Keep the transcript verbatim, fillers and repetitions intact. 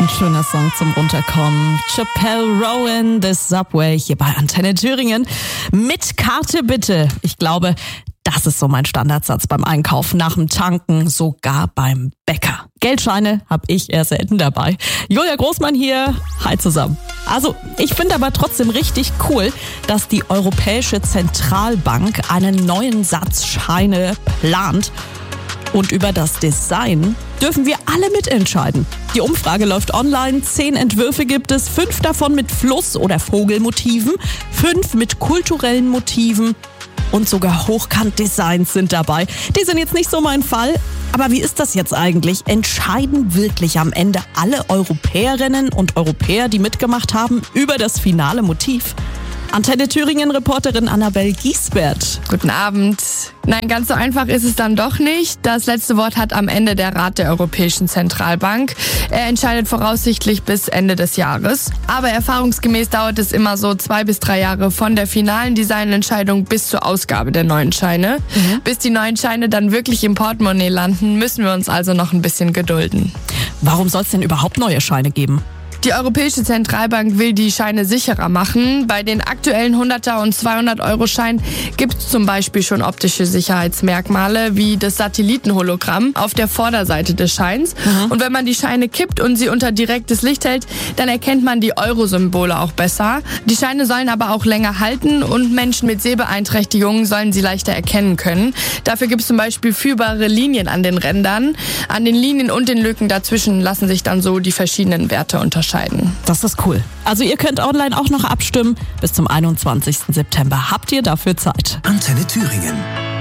Ein schöner Song zum Runterkommen. Chappelle Rowan, The Subway, hier bei Antenne Thüringen. Mit Karte bitte. Ich glaube, das ist so mein Standardsatz beim Einkaufen, nach dem Tanken, sogar beim Bäcker. Geldscheine habe ich eher selten dabei. Julia Großmann hier. Hi zusammen. Also, ich finde aber trotzdem richtig cool, dass die Europäische Zentralbank einen neuen Satz Scheine plant. Und über das Design dürfen wir alle mitentscheiden. Die Umfrage läuft online, zehn Entwürfe gibt es, fünf davon mit Fluss- oder Vogelmotiven, fünf mit kulturellen Motiven und sogar Hochkant-Designs sind dabei. Die sind jetzt nicht so mein Fall, aber wie ist das jetzt eigentlich? Entscheiden wirklich am Ende alle Europäerinnen und Europäer, die mitgemacht haben, über das finale Motiv? Antenne Thüringen-Reporterin Annabel Giesbert. Guten Abend. Nein, ganz so einfach ist es dann doch nicht. Das letzte Wort hat am Ende der Rat der Europäischen Zentralbank. Er entscheidet voraussichtlich bis Ende des Jahres. Aber erfahrungsgemäß dauert es immer so zwei bis drei Jahre von der finalen Designentscheidung bis zur Ausgabe der neuen Scheine. Mhm. Bis die neuen Scheine dann wirklich im Portemonnaie landen, müssen wir uns also noch ein bisschen gedulden. Warum soll es denn überhaupt neue Scheine geben? Die Europäische Zentralbank will die Scheine sicherer machen. Bei den aktuellen hunderter und zweihundert-Euro-Scheinen gibt es zum Beispiel schon optische Sicherheitsmerkmale wie das Satellitenhologramm auf der Vorderseite des Scheins. Mhm. Und wenn man die Scheine kippt und sie unter direktes Licht hält, dann erkennt man die Euro-Symbole auch besser. Die Scheine sollen aber auch länger halten und Menschen mit Sehbeeinträchtigungen sollen sie leichter erkennen können. Dafür gibt es zum Beispiel führbare Linien an den Rändern. An den Linien und den Lücken dazwischen lassen sich dann so die verschiedenen Werte unterscheiden. Das ist cool. Also ihr könnt online auch noch abstimmen. Bis zum einundzwanzigsten September habt ihr dafür Zeit. Antenne Thüringen.